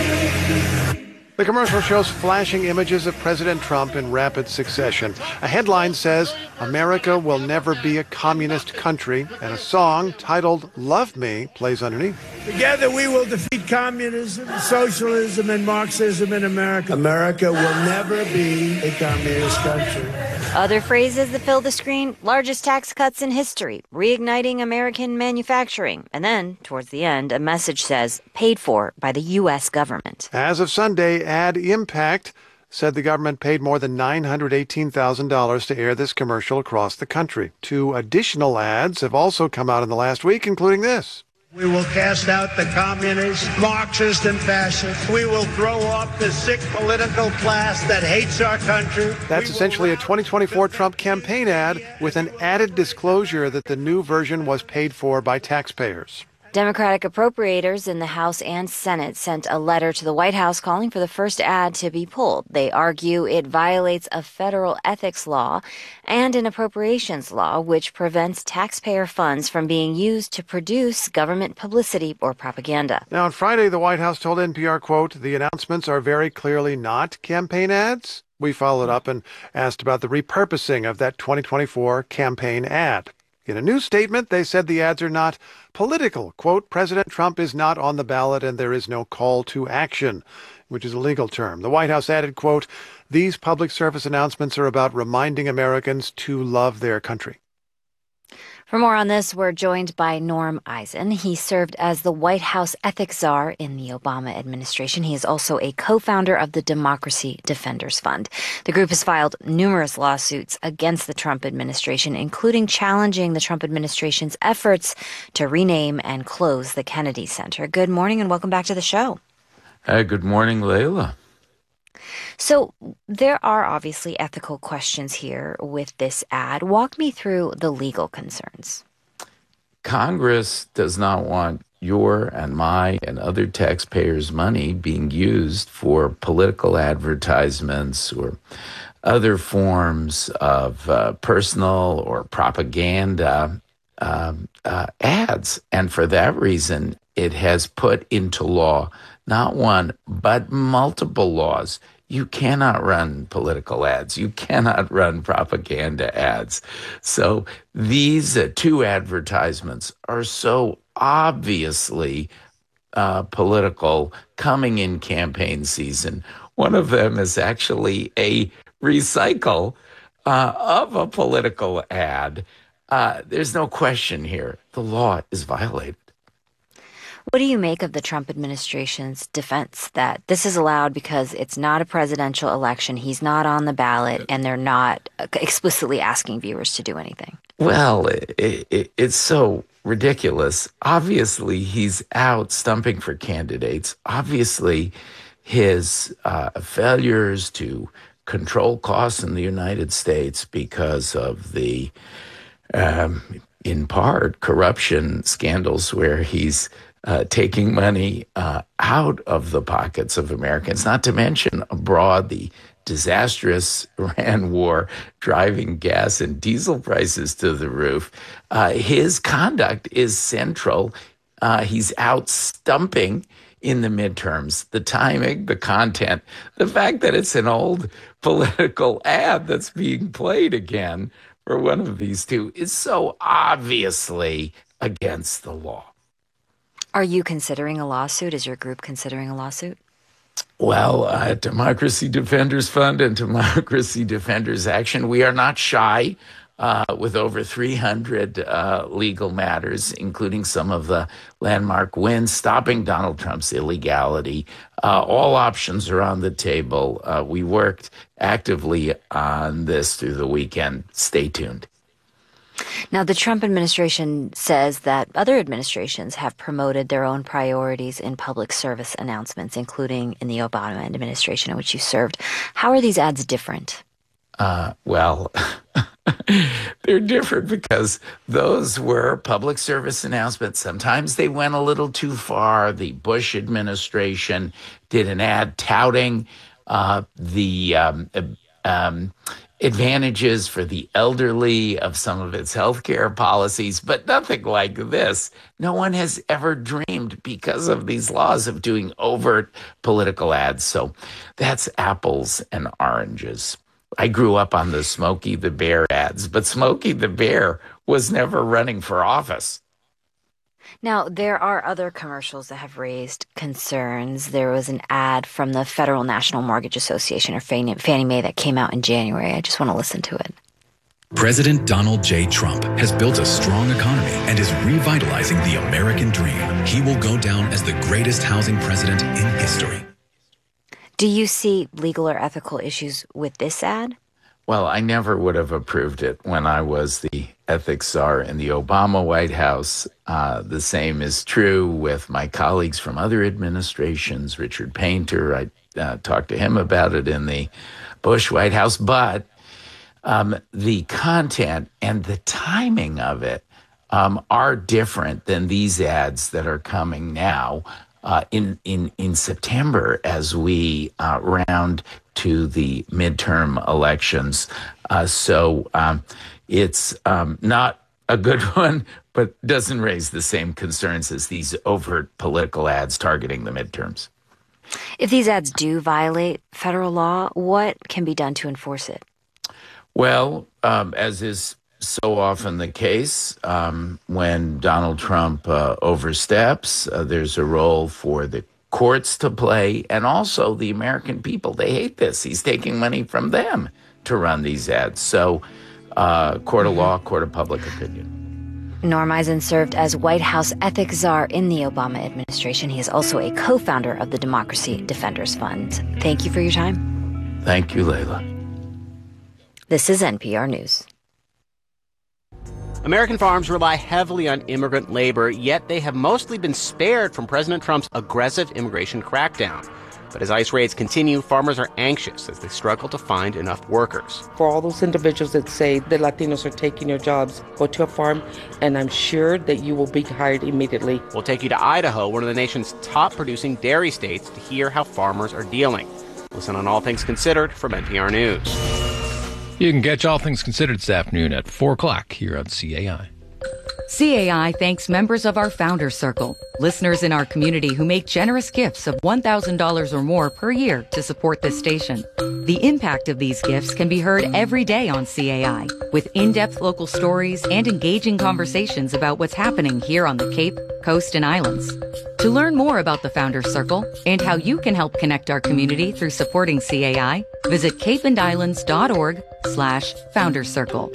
The commercial shows flashing images of President Trump in rapid succession. A headline says, "America will never be a communist country," and a song titled Love Me plays underneath. Together we will defeat communism, socialism, and Marxism in America. America will never be a communist country. Other phrases that fill the screen: largest tax cuts in history, reigniting American manufacturing. And then, towards the end, a message says, paid for by the U S government. As of Sunday, Ad Impact said the government paid more than nine hundred eighteen thousand dollars to air this commercial across the country. Two additional ads have also come out in the last week, including this. We will cast out the communist, Marxist, and fascist. We will throw off the sick political class that hates our country. That's essentially a twenty twenty-four Trump campaign ad with an added disclosure that the new version was paid for by taxpayers. Democratic appropriators in the House and Senate sent a letter to the White House calling for the first ad to be pulled. They argue it violates a federal ethics law and an appropriations law, which prevents taxpayer funds from being used to produce government publicity or propaganda. Now, on Friday, the White House told N P R, quote, "The announcements are very clearly not campaign ads." We followed up and asked about the repurposing of that twenty twenty-four campaign ad. In a new statement, they said the ads are not political. Quote, "President Trump is not on the ballot and there is no call to action," which is a legal term. The White House added, quote, "These public service announcements are about reminding Americans to love their country." For more on this, we're joined by Norm Eisen. He served as the White House ethics czar in the Obama administration. He is also a co-founder of the Democracy Defenders Fund. The group has filed numerous lawsuits against the Trump administration, including challenging the Trump administration's efforts to rename and close the Kennedy Center. Good morning and welcome back to the show. Hey, good morning, Layla. So there are obviously ethical questions here with this ad. Walk me through the legal concerns. Congress does not want your and my and other taxpayers' money being used for political advertisements or other forms of uh, personal or propaganda um, uh, ads. And for that reason, it has put into law not one, but multiple laws. You cannot run political ads. You cannot run propaganda ads. So these uh, two advertisements are so obviously uh, political coming in campaign season. One of them is actually a recycle uh, of a political ad, uh, there's no question here. The law is violated. What do you make of the Trump administration's defense that this is allowed because it's not a presidential election, he's not on the ballot, and they're not explicitly asking viewers to do anything? Well, it, it, it's so ridiculous. Obviously, he's out stumping for candidates. Obviously, his uh, failures to control costs in the United States because of the, um, in part, corruption scandals where he's uh, taking money uh, out of the pockets of Americans, not to mention abroad, the disastrous Iran war driving gas and diesel prices to the roof. Uh, his conduct is central. Uh, he's out stumping in the midterms. The timing, the content, the fact that it's an old political ad that's being played again for one of these two is so obviously against the law. Are you considering a lawsuit? Is your group considering a lawsuit? Well, uh, Democracy Defenders Fund and Democracy Defenders Action, we are not shy uh, with over three hundred uh, legal matters, including some of the landmark wins, stopping Donald Trump's illegality. Uh, all options are on the table. Uh, we worked actively on this through the weekend. Stay tuned. Now, the Trump administration says that other administrations have promoted their own priorities in public service announcements, including in the Obama administration in which you served. How are these ads different? Uh, well, they're different because those were public service announcements. Sometimes they went a little too far. The Bush administration did an ad touting uh, the um, um, advantages for the elderly of some of its healthcare policies, but nothing like this. No one has ever dreamed, because of these laws, of doing overt political ads. So that's apples and oranges. I grew up on the Smokey the Bear ads, but Smokey the Bear was never running for office. Now, there are other commercials that have raised concerns. There was an ad from the Federal National Mortgage Association, or Fannie Mae, that came out in January. I just want to listen to it. President Donald J. Trump has built a strong economy and is revitalizing the American dream. He will go down as the greatest housing president in history. Do you see legal or ethical issues with this ad? Well, I never would have approved it when I was the ethics czar in the Obama White House. Uh, the same is true with my colleagues from other administrations. Richard Painter, I uh, talked to him about it in the Bush White House. But um, the content and the timing of it um, are different than these ads that are coming now. Uh, in, in, in September, as we uh, round to the midterm elections. Uh, so um, it's um, not a good one, but doesn't raise the same concerns as these overt political ads targeting the midterms. If these ads do violate federal law, what can be done to enforce it? Well, um, as is so often the case, um, when Donald Trump uh, oversteps, uh, there's a role for the courts to play, and also the American people. They hate this. He's taking money from them to run these ads. So, uh, court of law, court of public opinion. Norm Eisen served as White House ethics czar in the Obama administration. He is also a co-founder of the Democracy Defenders Fund. Thank you for your time. Thank you, Layla. This is N P R News. American farms rely heavily on immigrant labor, yet they have mostly been spared from President Trump's aggressive immigration crackdown. But as ICE raids continue, farmers are anxious as they struggle to find enough workers. For all those individuals that say the Latinos are taking your jobs, go to a farm, and I'm sure that you will be hired immediately. We'll take you to Idaho, one of the nation's top producing dairy states, to hear how farmers are dealing. Listen on All Things Considered from N P R News. You can catch All Things Considered this afternoon at four o'clock here on C A I. C A I thanks members of our Founders Circle, listeners in our community who make generous gifts of one thousand dollars or more per year to support this station. The impact of these gifts can be heard every day on C A I, with in-depth local stories and engaging conversations about what's happening here on the Cape, Coast, and Islands. To learn more about the Founders Circle and how you can help connect our community through supporting C A I, visit cape and islands dot org slash Founders Circle.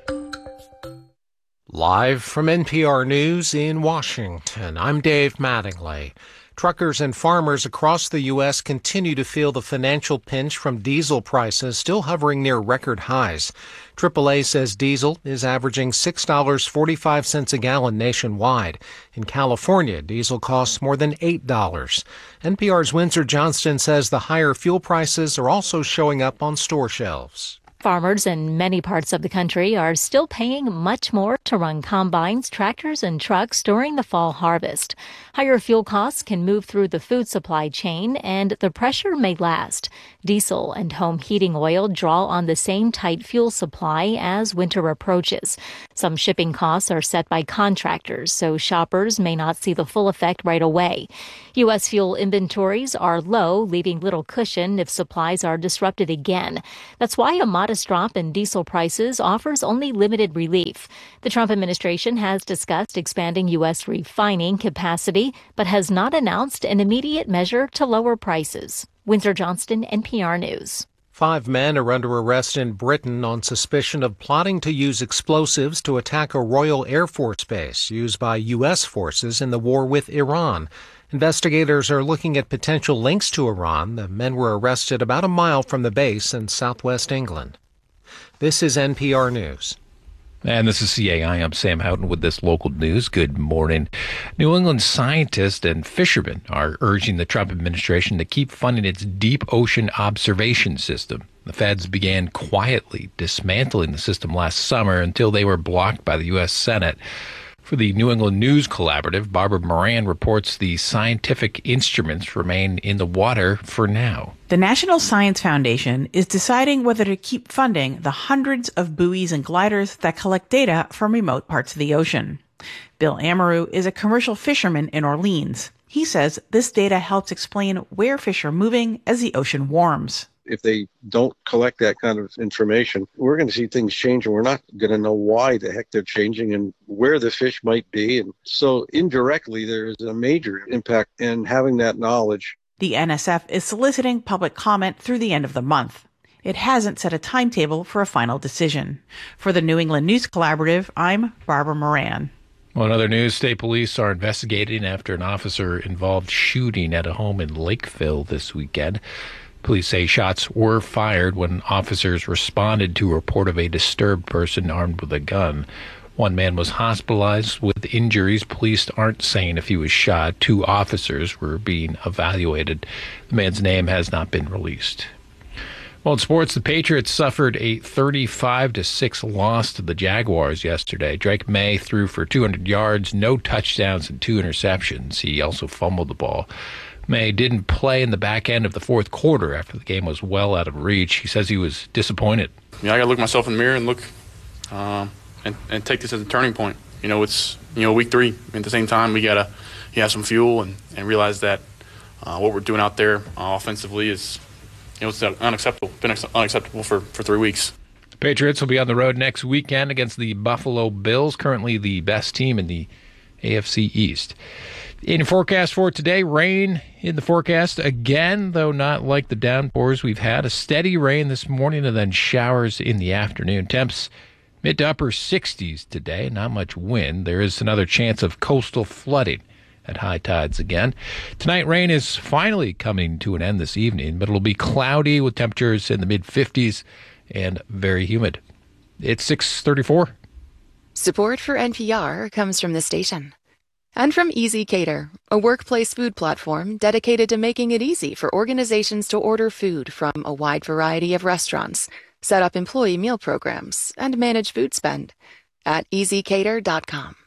Live from N P R News in Washington, I'm Dave Mattingly. Truckers and farmers across the U S continue to feel the financial pinch from diesel prices still hovering near record highs. triple A says diesel is averaging six dollars and forty-five cents a gallon nationwide. In California, diesel costs more than eight dollars. N P R's Windsor Johnston says the higher fuel prices are also showing up on store shelves. Farmers in many parts of the country are still paying much more to run combines, tractors, and trucks during the fall harvest. Higher fuel costs can move through the food supply chain, and the pressure may last. Diesel and home heating oil draw on the same tight fuel supply as winter approaches. Some shipping costs are set by contractors, so shoppers may not see the full effect right away. U S fuel inventories are low, leaving little cushion if supplies are disrupted again. That's why a modest drop in diesel prices offers only limited relief. The Trump administration has discussed expanding U S refining capacity, but has not announced an immediate measure to lower prices. Windsor Johnston, N P R News. Five men are under arrest in Britain on suspicion of plotting to use explosives to attack a Royal Air Force base used by U S forces in the war with Iran. Investigators are looking at potential links to Iran. The men were arrested about a mile from the base in southwest England. This is N P R News. And this is C A I. I'm Sam Houghton with this local news. Good morning. New England scientists and fishermen are urging the Trump administration to keep funding its deep ocean observation system. The feds began quietly dismantling the system last summer until they were blocked by the U S Senate. For the New England News Collaborative, Barbara Moran reports the scientific instruments remain in the water for now. The National Science Foundation is deciding whether to keep funding the hundreds of buoys and gliders that collect data from remote parts of the ocean. Bill Amaru is a commercial fisherman in Orleans. He says this data helps explain where fish are moving as the ocean warms. If they don't collect that kind of information, we're going to see things change, and we're not going to know why the heck they're changing and where the fish might be. And so indirectly, there is a major impact in having that knowledge. The N S F is soliciting public comment through the end of the month. It hasn't set a timetable for a final decision. For the New England News Collaborative, I'm Barbara Moran. Well, in other news, state police are investigating after an officer-involved shooting at a home in Lakeville this weekend. Police say shots were fired when officers responded to a report of a disturbed person armed with a gun. One man was hospitalized with injuries. Police aren't saying if he was shot. Two officers were being evaluated. The man's name has not been released. Well, in sports, the Patriots suffered a thirty-five to six loss to the Jaguars yesterday. Drake May threw for two hundred yards, no touchdowns, and two interceptions. He also fumbled the ball. May didn't play in the back end of the fourth quarter after the game was well out of reach. He says he was disappointed. Yeah, I got to look myself in the mirror and look uh, and, and take this as a turning point. You know, it's, you know, week three. At the same time, we got to you have some fuel and, and realize that uh, what we're doing out there uh, offensively is, you know, it's unacceptable. Been unacceptable for, for three weeks. The Patriots will be on the road next weekend against the Buffalo Bills, currently the best team in the A F C East. In forecast for today, rain in the forecast again, though not like the downpours we've had. A steady rain this morning and then showers in the afternoon. Temps mid to upper sixties today, not much wind. There is another chance of coastal flooding at high tides again. Tonight, rain is finally coming to an end this evening, but it'll be cloudy with temperatures in the mid fifties and very humid. It's six thirty-four. Support for N P R comes from the station. And from Easy Cater, a workplace food platform dedicated to making it easy for organizations to order food from a wide variety of restaurants, set up employee meal programs, and manage food spend at easy cater dot com.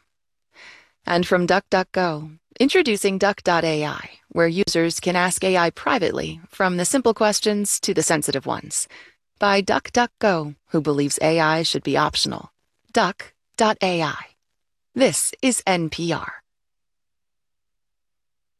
And from DuckDuckGo, introducing Duck dot A I, where users can ask A I privately, from the simple questions to the sensitive ones, by DuckDuckGo, who believes A I should be optional. Duck dot A I. This is N P R.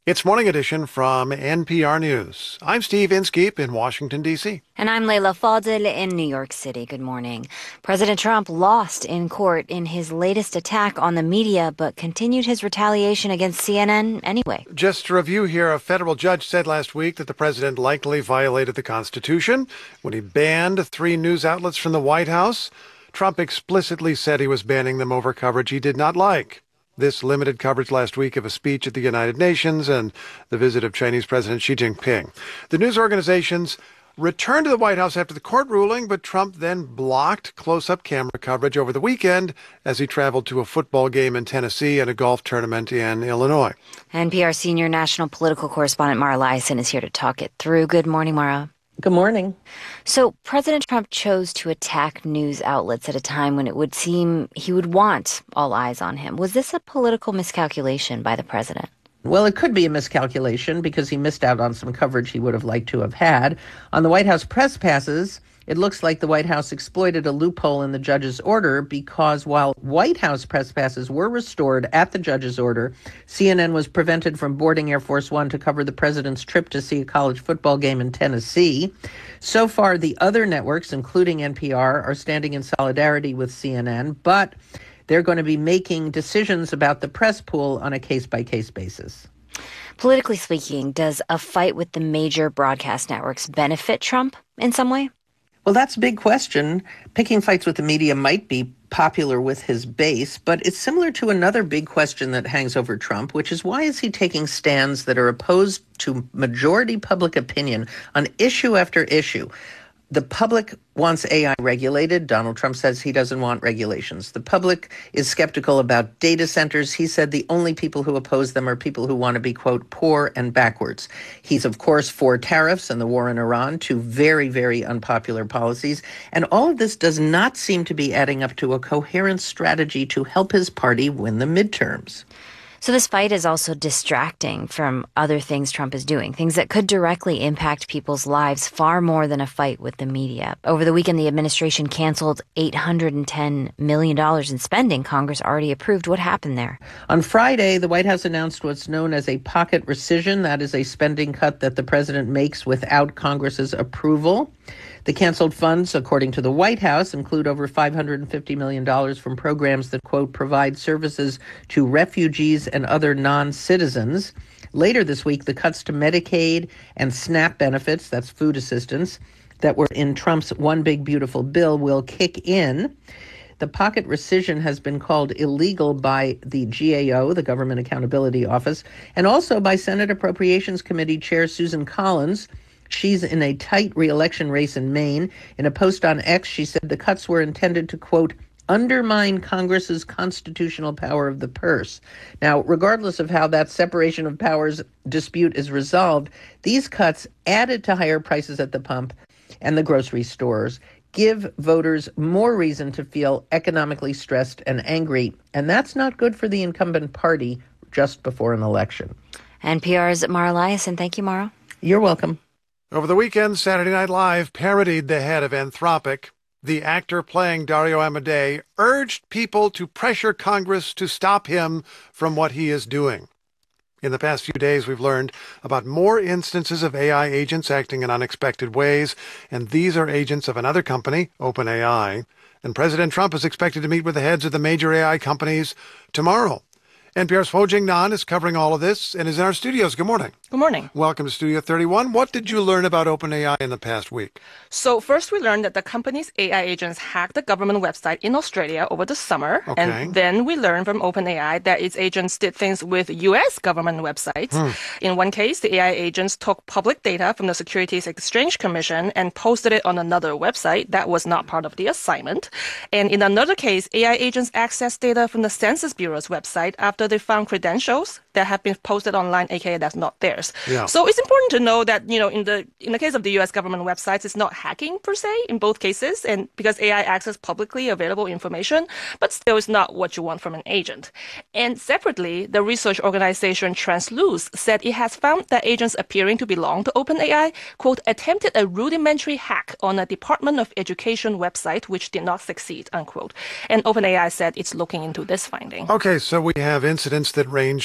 It's Morning Edition from N P R News. I'm Steve Inskeep in Washington, D C And I'm Leila Fadel in New York City. Good morning. President Trump lost in court in his latest attack on the media, but continued his retaliation against C N N anyway. Just to review here, a federal judge said last week that the president likely violated the Constitution when he banned three news outlets from the White House. Trump explicitly said he was banning them over coverage he did not like. This limited coverage last week of a speech at the United Nations and the visit of Chinese President Xi Jinping. The news organizations returned to the White House after the court ruling, but Trump then blocked close-up camera coverage over the weekend as he traveled to a football game in Tennessee and a golf tournament in Illinois. N P R senior national political correspondent Mara Liasson is here to talk it through. Good morning, Mara. Good morning. So President Trump chose to attack news outlets at a time when it would seem he would want all eyes on him. Was this a political miscalculation by the president? Well, it could be a miscalculation because he missed out on some coverage he would have liked to have had. On the White House press passes, it looks like the White House exploited a loophole in the judge's order because while White House press passes were restored at the judge's order, C N N was prevented from boarding Air Force One to cover the president's trip to see a college football game in Tennessee. So far, the other networks, including N P R, are standing in solidarity with C N N, but they're going to be making decisions about the press pool on a case-by-case basis. Politically speaking, does a fight with the major broadcast networks benefit Trump in some way? Well, that's a big question. Picking fights with the media might be popular with his base, but it's similar to another big question that hangs over Trump, which is why is he taking stands that are opposed to majority public opinion on issue after issue? The public wants A I regulated. Donald Trump says he doesn't want regulations. The public is skeptical about data centers. He said the only people who oppose them are people who want to be, quote, poor and backwards. He's, of course, for tariffs and the war in Iran, two very, very unpopular policies. And all of this does not seem to be adding up to a coherent strategy to help his party win the midterms. So this fight is also distracting from other things Trump is doing, things that could directly impact people's lives far more than a fight with the media. Over the weekend, the administration canceled eight hundred ten million dollars in spending Congress already approved. What happened there? On Friday, the White House announced what's known as a pocket rescission. That is a spending cut that the president makes without Congress's approval. The canceled funds, according to the White House, include over five hundred fifty million dollars from programs that, quote, provide services to refugees and other non-citizens. Later this week, the cuts to Medicaid and SNAP benefits, that's food assistance, that were in Trump's One Big Beautiful Bill will kick in. The pocket rescission has been called illegal by the G A O, the Government Accountability Office, and also by Senate Appropriations Committee Chair Susan Collins. She's in a tight re-election race in Maine. In a post on X, she said the cuts were intended to, quote, undermine Congress's constitutional power of the purse. Now, regardless of how that separation of powers dispute is resolved, these cuts added to higher prices at the pump and the grocery stores give voters more reason to feel economically stressed and angry. And that's not good for the incumbent party just before an election. N P R's Mara Liasson. Thank you, Mara. You're welcome. Over the weekend, Saturday Night Live parodied the head of Anthropic. The actor playing Dario Amodei urged people to pressure Congress to stop him from what he is doing. In the past few days, we've learned about more instances of A I agents acting in unexpected ways, and these are agents of another company, OpenAI. And President Trump is expected to meet with the heads of the major A I companies tomorrow. N P R's Ho Jing Nan is covering all of this and is in our studios. Good morning. Good morning. Welcome to Studio thirty-one. What did you learn about OpenAI in the past week? So first we learned that the company's A I agents hacked the government website in Australia over the summer. Okay. And then we learned from OpenAI that its agents did things with U S government websites. Hmm. In one case, the A I agents took public data from the Securities Exchange Commission and posted it on another website that was not part of the assignment. And in another case, A I agents accessed data from the Census Bureau's website after they found credentials that have been posted online, aka that's not theirs. Yeah. So it's important to know that, you know, in the in the case of the U S government websites, it's not hacking per se in both cases, and because A I access publicly available information, but still it's not what you want from an agent. And separately, the research organization Transluce said it has found that agents appearing to belong to OpenAI, quote, attempted a rudimentary hack on a Department of Education website, which did not succeed, unquote. And OpenAI said it's looking into this finding. Okay, so we have incidents that range from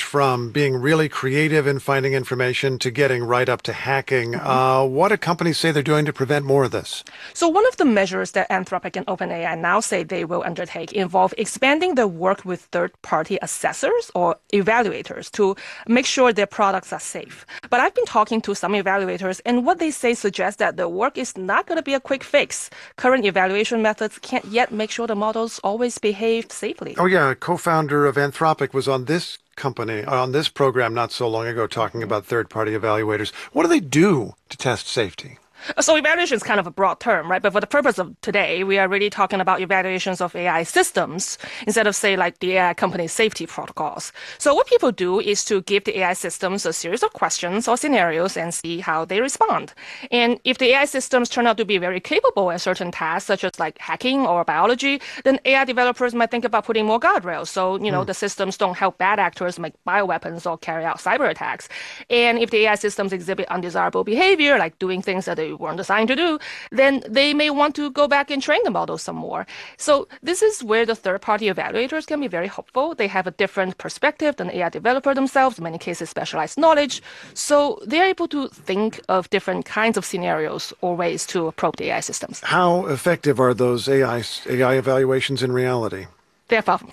from being really creative in finding information to getting right up to hacking. Mm-hmm. Uh, what do companies say they're doing to prevent more of this? So one of the measures that Anthropic and OpenAI now say they will undertake involve expanding their work with third-party assessors or evaluators to make sure their products are safe. But I've been talking to some evaluators, and what they say suggests that the work is not going to be a quick fix. Current evaluation methods can't yet make sure the models always behave safely. Oh, yeah. Co-founder of Anthropic was on this company, on this program not so long ago, talking about third-party evaluators. What do they do to test safety? So evaluation is kind of a broad term, right? But for the purpose of today, we are really talking about evaluations of A I systems instead of, say, like the A I company's safety protocols. So what people do is to give the A I systems a series of questions or scenarios and see how they respond. And if the A I systems turn out to be very capable at certain tasks, such as like hacking or biology, then A I developers might think about putting more guardrails. So, you know, mm. the systems don't help bad actors make bioweapons or carry out cyber attacks. And if the A I systems exhibit undesirable behavior, like doing things that they weren't designed to do, then they may want to go back and train the model some more. So this is where the third-party evaluators can be very helpful. They have a different perspective than A I developer themselves, in many cases specialized knowledge. So they're able to think of different kinds of scenarios or ways to probe the A I systems. How effective are those A I, A I evaluations in reality? They're far from